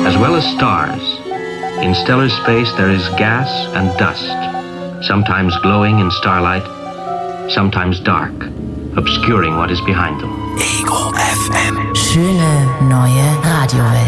as well as stars. In stellar space there is gas and dust, sometimes glowing in starlight, sometimes dark, obscuring what is behind them. Ego FM. Schöne neue Radiowelt.